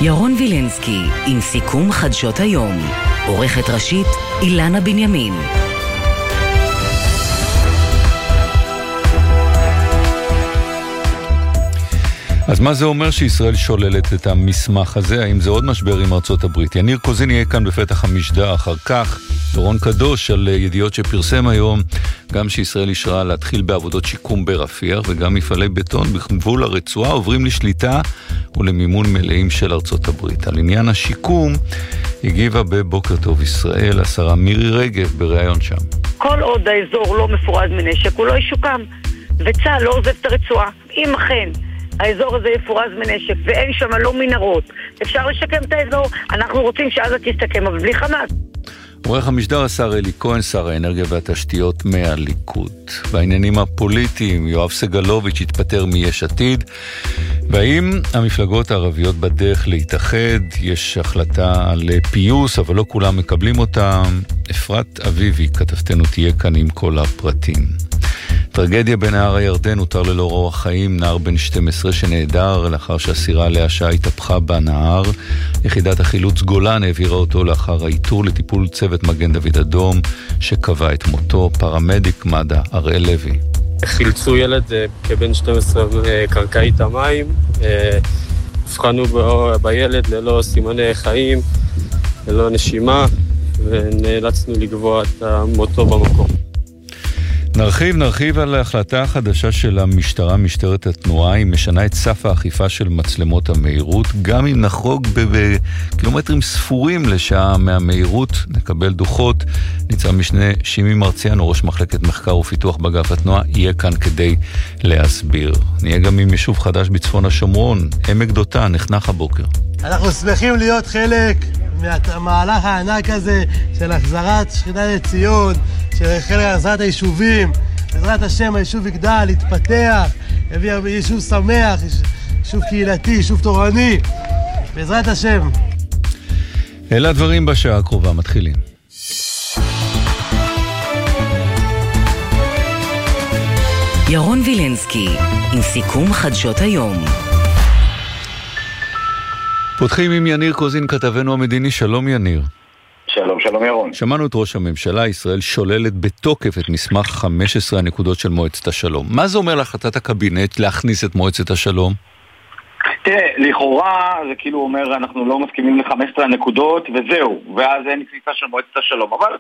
ירון וילנסקי עם סיכום חדשות היום. עורכת ראשית אילנה בנימין. אז מה זה אומר שישראל שוללת את המסמך הזה? האם זה עוד משבר עם ארצות הברית? יניר קוזין יהיה כאן בפתח המשדר. אחר כך דורון קדוש על ידיעות שפרסם היום גם שישראל אישרה להתחיל בעבודות שיקום ברפיח, וגם מפעלי בטון בגבול הרצועה עוברים לשליטה ולמימון מלאים של ארצות הברית. על עניין השיקום הגיבה בבוקר טוב ישראל השרה מירי רגב בריאיון שם. כל עוד האזור לא מפורז מנשק הוא לא ישוקם, וצה"ל לא עוזב את הרצועה. אם אכן האזור הזה יפורז מנשק ואין שם לא מנהרות, אפשר לשקם את האזור. אנחנו רוצים שעזה תסתכם, אבל בלי חמאס. עורך המשדר השר אלי כהן, שר האנרגיה והתשתיות מהליכוד. בעניינים הפוליטיים, יואב סגלוביץ' התפטר מיש עתיד. והאם המפלגות הערביות בדרך להתאחד? יש החלטה על פיוס, אבל לא כולם מקבלים אותם. אפרת אביבי, כתבתנו, תהיה כאן עם כל הפרטים. טרגדיה בנהר הירדן, הותר ללא אורח חיים, נער בן 12 שנעדר לאחר שהסירה עליה שעה התהפכה בנהר. יחידת החילוץ גולן העבירה אותו לאחר האיתור לטיפול צוות מגן דוד אדום שקבע את מותו. פרמדיק מד"א הראל לוי. חילצו ילד כבן 12 קרקעית המים, הבחנו בילד ללא סימני חיים, ללא נשימה, ונאלצנו לקבוע את מותו במקום. נרחיב על ההחלטה החדשה של המשטרה, משטרת התנועה. היא משנה את סף האכיפה של מצלמות המהירות. גם אם נחרוג בקילומטרים ספורים לשעה מהמהירות, נקבל דוחות. ניצב משנה שימי מרציאנו, ראש מחלקת מחקר ופיתוח באגף התנועה, יהיה כאן כדי להסביר. נהיה גם עם יישוב חדש בצפון השומרון, עמק דותן, נחנך הבוקר. אנחנו שמחים להיות חלק מהמהלך הענק הזה של החזרת שכינה לציון, של חלק החזרת היישובים. בעזרת השם היישוב יגדל, יתפתח, יביא יישוב שמח, יישוב קהילתי, יישוב תורני, בעזרת השם. אלה הדברים בשעה הקרובה, מתחילים. ירון וילנסקי עם סיכום חדשות היום. פותחים עם יניר קוזין, כתבנו המדיני. שלום יניר. שלום ירון. שמענו את ראש הממשלה. ישראל שוללת בתוקף את מסמך 15 הנקודות של מועצת השלום. מה זה אומר להחלטת הקבינט להכניס את מועצת השלום? תראה, לכאורה זה כאילו אומר אנחנו לא מסכימים ל-15 הנקודות וזהו, ואז אין כניסה של מועצת השלום, אבל